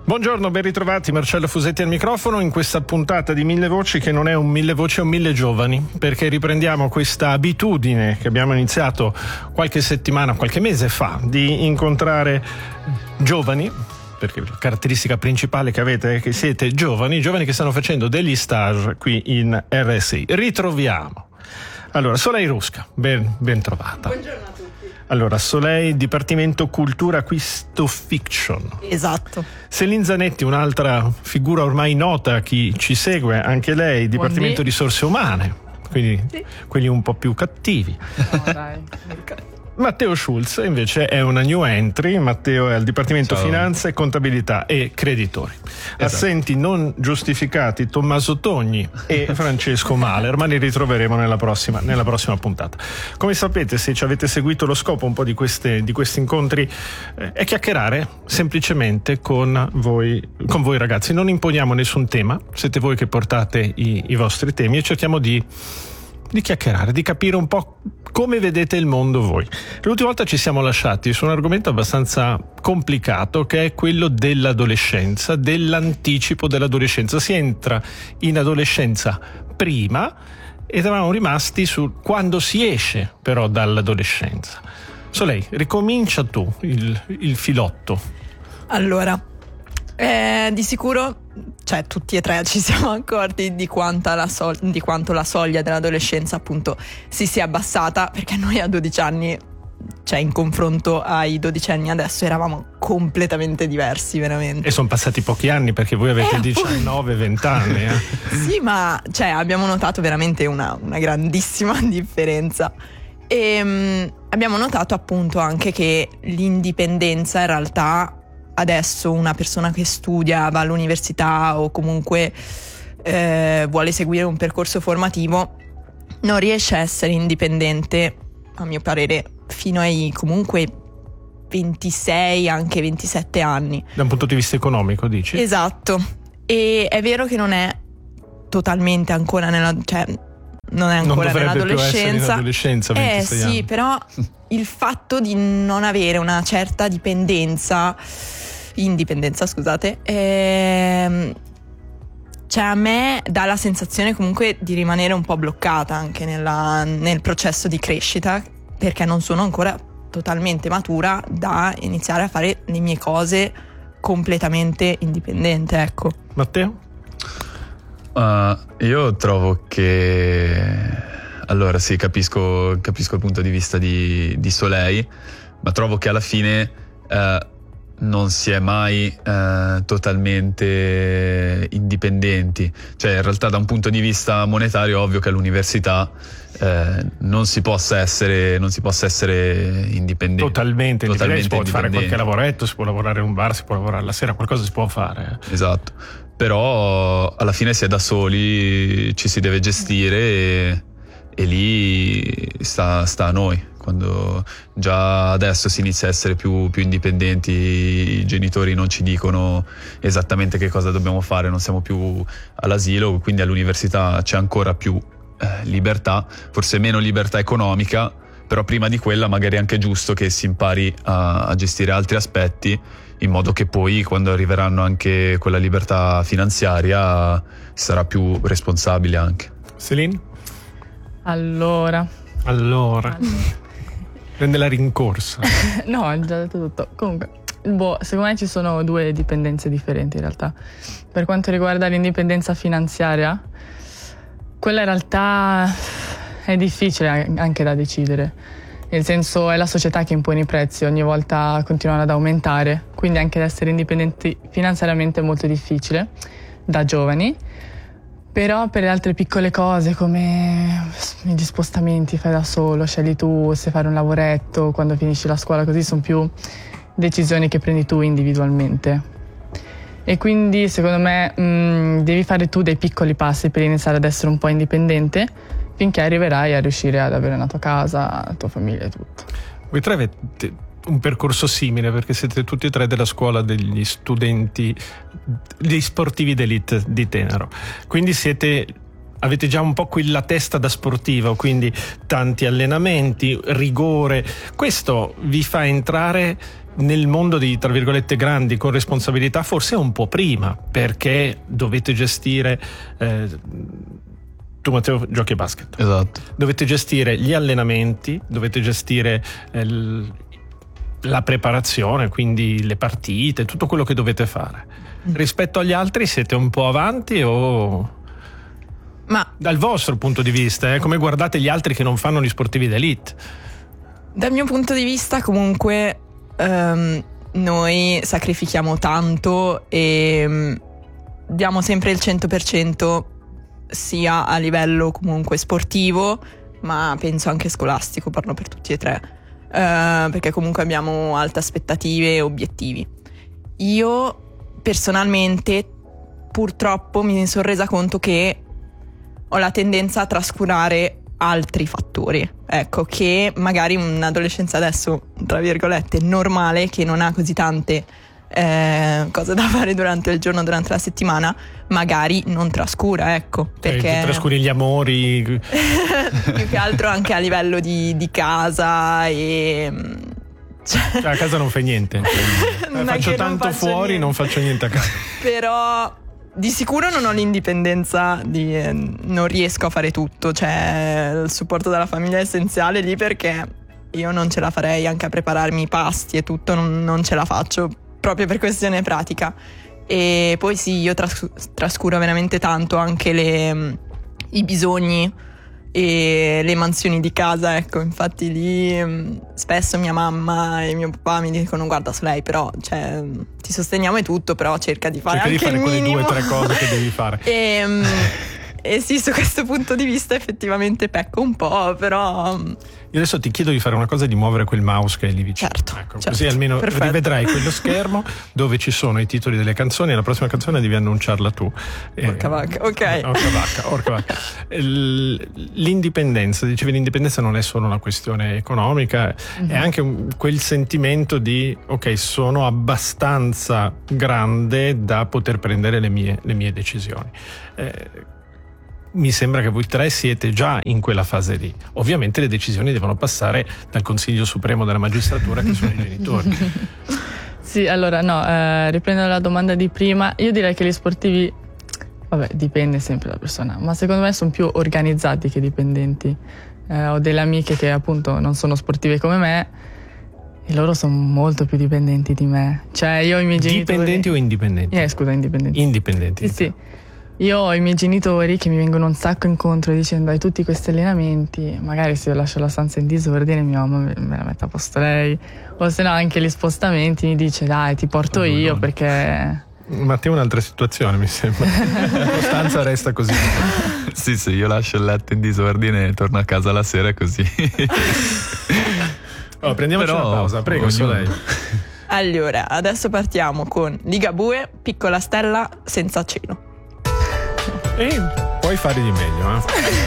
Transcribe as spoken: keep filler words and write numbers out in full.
Buongiorno, ben ritrovati, Marcello Fusetti al microfono in questa puntata di Mille Voci che non è un Mille Voci, è un Mille Giovani, perché riprendiamo questa abitudine che abbiamo iniziato qualche settimana, qualche mese fa, di incontrare giovani, perché la caratteristica principale che avete è che siete giovani, giovani che stanno facendo degli stage qui in R S I. Ritroviamo. Allora, Soleil Rusca, ben, ben trovata. Buongiorno a tutti. Allora, Soleil, Dipartimento Cultura, Acquisto Fiction. Esatto. Céline Zanetti, un'altra figura ormai nota a chi ci segue, anche lei, Dipartimento Buondì. Risorse Umane, quindi Sì. quelli un po' più cattivi. No, dai. Matteo Schulz invece è una new entry. Matteo è al Dipartimento Ciao. Finanza, Contabilità e Creditori. Assenti non giustificati Tommaso Togni e Francesco Mahler, ma li ritroveremo nella prossima, nella prossima puntata. Come sapete, se ci avete seguito, lo scopo un po' di, queste, di questi incontri eh, è chiacchierare semplicemente con voi, con voi ragazzi. Non imponiamo nessun tema, siete voi che portate i, i vostri temi e cerchiamo di di chiacchierare, di capire un po' come vedete il mondo voi. L'ultima volta ci siamo lasciati su un argomento abbastanza complicato, che è quello dell'adolescenza, dell'anticipo dell'adolescenza. Si entra in adolescenza prima ed eravamo rimasti su quando si esce però dall'adolescenza. Soleil, ricomincia tu il, il filotto. Allora, eh, di sicuro, cioè tutti e tre ci siamo accorti di, quanta la so- di quanto la soglia dell'adolescenza appunto si sia abbassata, perché noi a dodici anni, cioè in confronto ai dodici anni adesso, eravamo completamente diversi, veramente. E sono passati pochi anni, perché voi avete Eh, diciannove venti anni. Eh. Sì, ma cioè abbiamo notato veramente una, una grandissima differenza. E mm, abbiamo notato appunto anche che l'indipendenza in realtà adesso una persona che studia, va all'università o comunque eh, vuole seguire un percorso formativo non riesce a essere indipendente, a mio parere, fino ai comunque ventisei, anche ventisette anni. Da un punto di vista economico, dici? Esatto. E è vero che non è totalmente ancora nella, cioè non è ancora non dovrebbe più essere in nell'adolescenza. adolescenza, Eh ventisei sì, anni. però il fatto di non avere una certa dipendenza, indipendenza, scusate, ehm, cioè a me dà la sensazione comunque di rimanere un po' bloccata anche nella, nel processo di crescita, perché non sono ancora totalmente matura da iniziare a fare le mie cose completamente indipendente, ecco. Matteo? Uh, io trovo che allora sì, capisco, capisco il punto di vista di, di Soleil, ma trovo che alla fine uh, non si è mai uh, totalmente indipendenti. Cioè in realtà da un punto di vista monetario è ovvio che all'università uh, non si possa essere non si possa essere indipendenti. Totalmente, Totalmente si può fare indipendenti. qualche lavoretto, si può lavorare in un bar, si può lavorare la sera, qualcosa si può fare. Esatto, però alla fine si è da soli, ci si deve gestire e, e lì sta, sta a noi. Quando già adesso si inizia a essere più, più indipendenti, i genitori non ci dicono esattamente che cosa dobbiamo fare, non siamo più all'asilo, quindi all'università c'è ancora più eh, libertà, forse meno libertà economica, però prima di quella magari è anche giusto che si impari a, a gestire altri aspetti, in modo che poi quando arriveranno anche quella libertà finanziaria sarà più responsabile anche. Céline? Allora, Allora, prende la rincorsa. no, ho già detto tutto. Comunque, boh, secondo me ci sono due dipendenze differenti in realtà. Per quanto riguarda l'indipendenza finanziaria, quella in realtà è difficile anche da decidere. Nel senso, è la società che impone i prezzi, ogni volta continuano ad aumentare, quindi anche essere indipendenti finanziariamente è molto difficile da giovani. Però per le altre piccole cose come gli spostamenti fai da solo, scegli tu se fare un lavoretto, quando finisci la scuola, così sono più decisioni che prendi tu individualmente. E quindi secondo me mh, devi fare tu dei piccoli passi per iniziare ad essere un po' indipendente, finché arriverai a riuscire ad avere una tua casa, la tua famiglia e tutto. Voi tre avete un percorso simile, perché siete tutti e tre della scuola degli studenti, degli sportivi d'élite di Tenero, quindi siete avete già un po' quella testa da sportivo, quindi tanti allenamenti, rigore. Questo vi fa entrare nel mondo di, tra virgolette, grandi con responsabilità forse un po' prima, perché dovete gestire eh, tu Matteo giochi a basket, Esatto. dovete gestire gli allenamenti, dovete gestire eh, l- la preparazione, quindi le partite, tutto quello che dovete fare. Rispetto agli altri siete un po' avanti o... Ma Dal vostro punto di vista, eh, come guardate gli altri che non fanno gli sportivi d'elite? dal mio punto di vista comunque ehm, noi sacrifichiamo tanto e mm, diamo sempre il cento per cento sia a livello comunque sportivo, ma penso anche scolastico, parlo per tutti e tre, eh, perché comunque abbiamo alte aspettative e obiettivi. Io personalmente purtroppo mi sono resa conto che ho la tendenza a trascurare altri fattori, ecco, che magari un'adolescenza adesso, tra virgolette, normale, che non ha così tante eh, cose da fare durante il giorno, durante la settimana, magari non trascura, ecco, perché Eh, trascuri gli amori. più che altro anche a livello di, di casa e Cioè, a casa non fai niente. Non è faccio che non tanto faccio fuori, niente. non faccio niente a casa. Però di sicuro non ho l'indipendenza di eh, non riesco a fare tutto, cioè il supporto della famiglia è essenziale lì, perché io non ce la farei anche a prepararmi i pasti e tutto, non, non ce la faccio proprio per questione pratica. E poi sì, io tras- trascuro veramente tanto anche le, i bisogni e le mansioni di casa, ecco, infatti lì mh, spesso mia mamma e mio papà mi dicono guarda Solei, però cioè, ti sosteniamo e tutto, però cerca di fare Cerca di anche fare il quelle minimo. due o tre cose che devi fare. e, mh, e sì, su questo punto di vista effettivamente pecco un po', però mh, Io adesso ti chiedo di fare una cosa, di muovere quel mouse che è lì vicino. Certo, Ecco, certo, così almeno perfetto. rivedrai quello schermo dove ci sono i titoli delle canzoni e la prossima canzone devi annunciarla tu. Eh, Porca vacca, ok. Orca vacca, orca vacca. L- L'indipendenza, dicevi, l'indipendenza non è solo una questione economica, Mhm. è anche un- quel sentimento di ok, sono abbastanza grande da poter prendere le mie, le mie decisioni. Eh, mi sembra che voi tre siete già in quella fase lì. Ovviamente le decisioni devono passare dal Consiglio Supremo della Magistratura, che sono i genitori. Sì, allora no, eh, riprendendo la domanda di prima, io direi che gli sportivi, vabbè, dipende sempre dalla persona, ma secondo me sono più organizzati che dipendenti. Eh, ho delle amiche che appunto non sono sportive come me e loro sono molto più dipendenti di me. Cioè io ho i miei genitori... Dipendenti o indipendenti? Eh, scusa, indipendenti. Indipendenti. Sì, sì. Io ho i miei genitori che mi vengono un sacco incontro dicendo hai tutti questi allenamenti, magari se io lascio la stanza in disordine mia mamma me me la mette a posto lei, o se no anche gli spostamenti mi dice dai ti porto Oh, io no. perché... Matteo è un'altra situazione, mi sembra. La costanza resta così. Sì, sì, io lascio il letto in disordine e torno a casa la sera così. Oh, prendiamoci Però, una pausa, prego, ognuno- Solei. Allora, adesso partiamo con Ligabue, Piccola Stella, Senza Cielo. E puoi fare di meglio, eh?